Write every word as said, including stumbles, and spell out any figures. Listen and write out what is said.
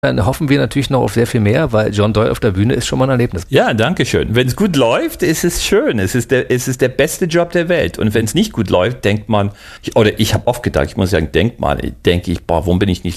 Dann hoffen wir natürlich noch auf sehr viel mehr, weil John Doyle auf der Bühne ist schon mal ein Erlebnis. Ja, danke schön. Wenn es gut läuft, ist es schön. Es ist der, es ist der beste Job der Welt. Und wenn es nicht gut läuft, denkt man, oder ich habe oft gedacht, ich muss sagen, denkt man, denke ich, boah, warum bin ich nicht